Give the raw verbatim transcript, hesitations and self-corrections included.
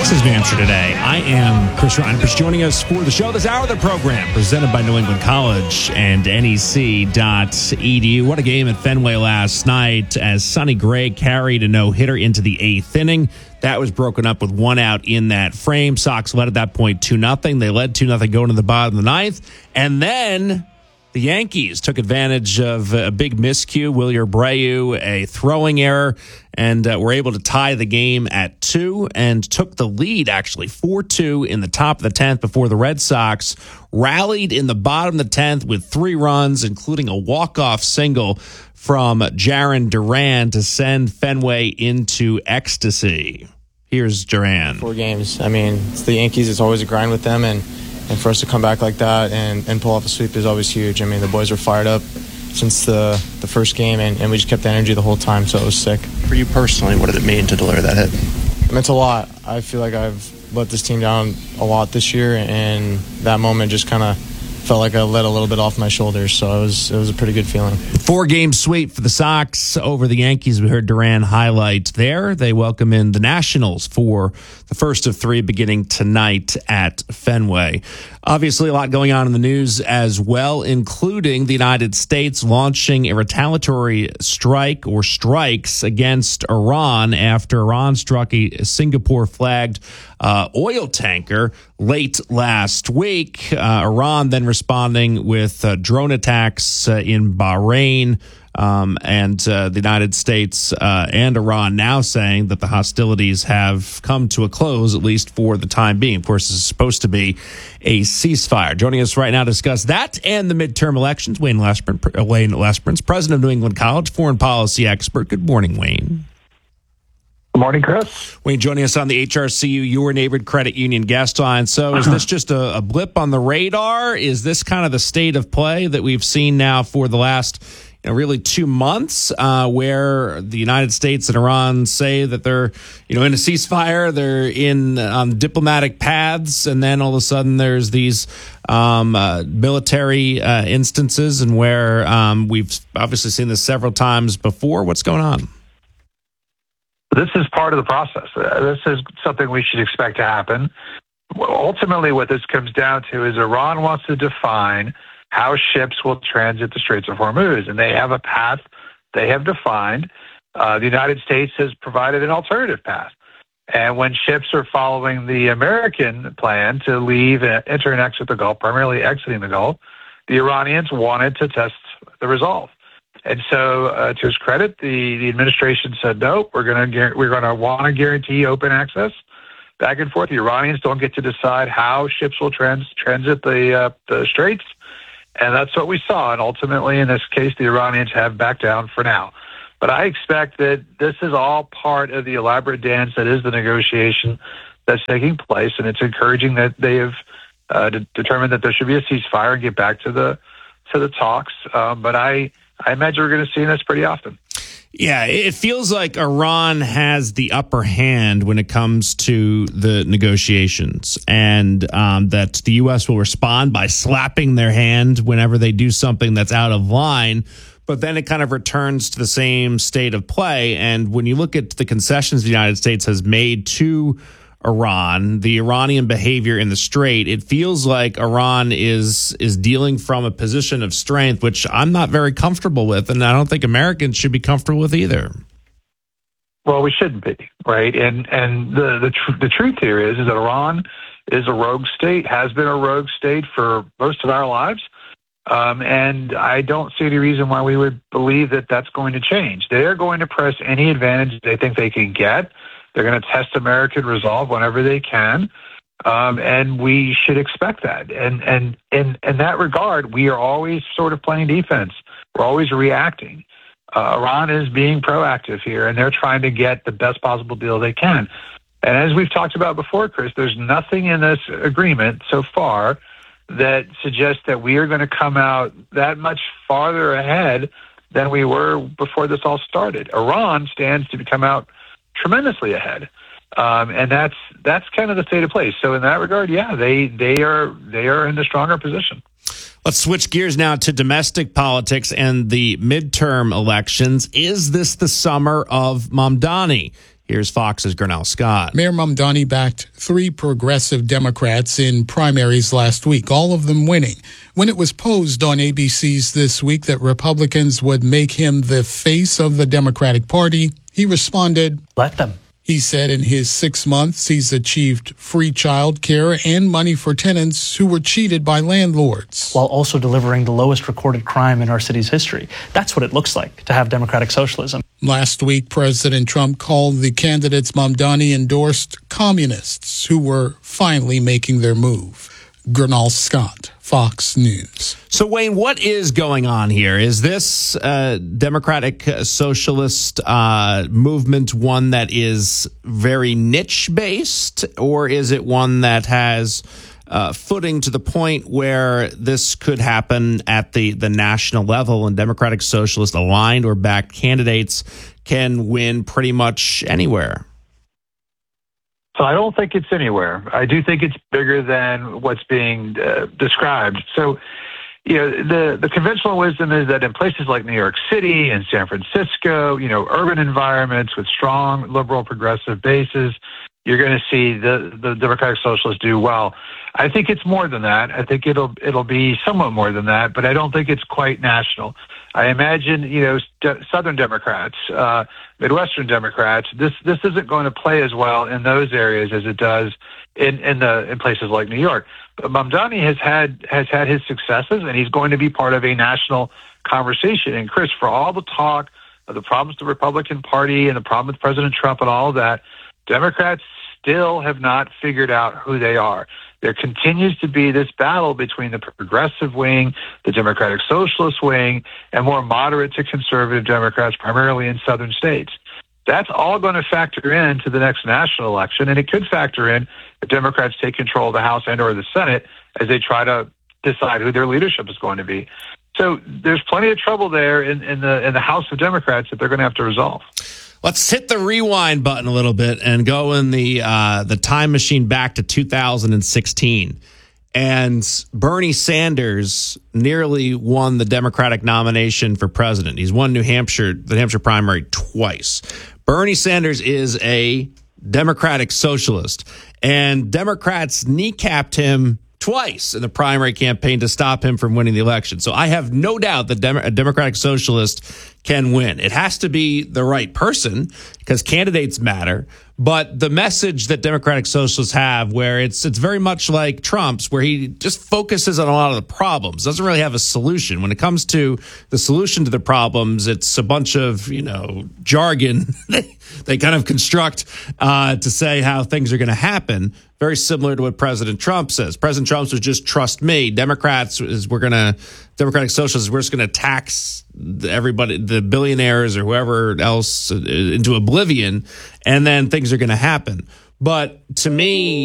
Texas, New Hampshire today. I am Chris Reiners. Joining us for the show this hour of the program, presented by New England College and N E C dot E D U. What a game at Fenway last night as Sonny Gray carried a no-hitter into the eighth inning. That was broken up with one out in that frame. Sox led at that point two nothing. They led two nothing going to the bottom of the ninth. And then the Yankees took advantage of a big miscue, Wilyer Abreu, a throwing error, and uh, were able to tie the game at two and took the lead, actually, four two in the top of the tenth before the Red Sox rallied in the bottom of the tenth with three runs, including a walk-off single from Jarren Duran to send Fenway into ecstasy. Here's Duran. Four games. I mean, it's the Yankees. It's always a grind with them, and And for us to come back like that and, and pull off a sweep is always huge. I mean, the boys were fired up since the, the first game, and, and we just kept the energy the whole time, so it was sick. For you personally, what did it mean to deliver that hit? It meant a lot. I feel like I've let this team down a lot this year, and that moment just kind of felt like I let a little bit off my shoulders, so it was it was a pretty good feeling. Four-game sweep for the Sox over the Yankees. We heard Duran highlight there. They welcome in the Nationals for the first of three beginning tonight at Fenway. Obviously, a lot going on in the news as well, including the United States launching a retaliatory strike or strikes against Iran after Iran struck a Singapore-flagged uh, oil tanker late last week. Uh, Iran then responding with uh, drone attacks uh, in Bahrain. Um, and uh, the United States uh, and Iran now saying that the hostilities have come to a close, at least for the time being. Of course, this is supposed to be a ceasefire. Joining us right now to discuss that and the midterm elections, Wayne Lesperance, uh, Wayne Lesperance, president of New England College, foreign policy expert. Good morning, Wayne. Good morning, Chris. Wayne, joining us on the H R C U, your neighborhood credit union guest line. So is this just a, a blip on the radar? Is this kind of the state of play that we've seen now for the last You know, really two months uh, where the United States and Iran say that they're, you know, in a ceasefire, they're in on diplomatic paths, and then all of a sudden there's these um, uh, military uh, instances, and where um, we've obviously seen this several times before. What's going on? This is part of the process. Uh, this is something we should expect to happen. Ultimately, what this comes down to is Iran wants to define how ships will transit the Straits of Hormuz, and they have a path they have defined. Uh, the United States has provided an alternative path. And when ships are following the American plan to leave, and enter and exit the Gulf, primarily exiting the Gulf, the Iranians wanted to test the resolve. And so, uh, to his credit, the, the administration said, no, we're going to we're going to want to guarantee open access back and forth. The Iranians don't get to decide how ships will trans, transit the uh, the Straits. And that's what we saw. And ultimately, in this case, the Iranians have backed down for now. But I expect that this is all part of the elaborate dance that is the negotiation that's taking place. And it's encouraging that they have uh, de- determined that there should be a ceasefire and get back to the to the talks. Um, but I, I imagine we're going to see this pretty often. Yeah, it feels like Iran has the upper hand when it comes to the negotiations, and um, that the U S will respond by slapping their hand whenever they do something that's out of line. But then it kind of returns to the same state of play. And when you look at the concessions the United States has made to Iran, the Iranian behavior in the Strait, it feels like Iran is is dealing from a position of strength, which I'm not very comfortable with, and I don't think Americans should be comfortable with either. Well, we shouldn't be, right? And and the the, tr- the truth here is, is that Iran is a rogue state, has been a rogue state for most of our lives, um, and I don't see any reason why we would believe that that's going to change. They are going to press any advantage they think they can get. They're going to test American resolve whenever they can, um, and we should expect that. And and in in that regard, we are always sort of playing defense. We're always reacting. Uh, Iran is being proactive here, and they're trying to get the best possible deal they can. And as we've talked about before, Chris, there's nothing in this agreement so far that suggests that we are going to come out that much farther ahead than we were before this all started. Iran stands to come out tremendously ahead, um, and that's that's kind of the state of play. So in that regard, yeah, they they are they are in a stronger position. Let's switch gears now to domestic politics and the midterm elections. Is this the summer of Mamdani? Here's Fox's Gurnell Scott. Mayor Mamdani backed three progressive Democrats in primaries last week, all of them winning. When it was posed on A B C's This Week that Republicans would make him the face of the Democratic Party, he responded, "Let them." He said in his six months, he's achieved free child care and money for tenants who were cheated by landlords, while also delivering the lowest recorded crime in our city's history. That's what it looks like to have democratic socialism. Last week, President Trump called the candidates Mamdani endorsed communists who were finally making their move. Gurnell Scott, Fox News. So, Wayne, what is going on here? Is this uh, Democratic uh, Socialist uh, movement one that is very niche-based, or is it one that has uh, footing to the point where this could happen at the, the national level and Democratic Socialist aligned or backed candidates can win pretty much anywhere? So I don't think it's anywhere. I do think it's bigger than what's being uh, described. So, you know, the, the conventional wisdom is that in places like New York City and San Francisco, you know, urban environments with strong liberal progressive bases, you're going to see the, the Democratic Socialists do well. I think it's more than that. I think it'll it'll be somewhat more than that, but I don't think it's quite national. I imagine, you know, st- Southern Democrats, uh, Midwestern Democrats, this this isn't going to play as well in those areas as it does in, in the in places like New York. But Mamdani has had has had his successes, and he's going to be part of a national conversation. And Chris, for all the talk of the problems with the Republican Party and the problem with President Trump and all of that, Democrats still have not figured out who they are. There continues to be this battle between the progressive wing, the Democratic Socialist wing, and more moderate to conservative Democrats, primarily in southern states. That's all going to factor into the next national election, and it could factor in if Democrats take control of the House and or the Senate as they try to decide who their leadership is going to be. So there's plenty of trouble there in, in the in the House of Democrats that they're going to have to resolve. Let's hit the rewind button a little bit and go in the uh, the time machine back to two thousand sixteen. And Bernie Sanders nearly won the Democratic nomination for president. He's won New Hampshire, the New Hampshire primary twice. Bernie Sanders is a Democratic Socialist, and Democrats kneecapped him twice in the primary campaign to stop him from winning the election. So I have no doubt that Dem- a Democratic Socialist can win. It has to be the right person because candidates matter. But the message that Democratic Socialists have, where it's it's very much like Trump's, where he just focuses on a lot of the problems, doesn't really have a solution. When it comes to the solution to the problems, it's a bunch of, you know, jargon they, they kind of construct uh, to say how things are going to happen. Very similar to what President Trump says. President Trump was just trust me. Democrats is we're going to Democratic Socialists, we're just going to tax everybody, the billionaires or whoever else, into oblivion, and then things are going to happen. But to me,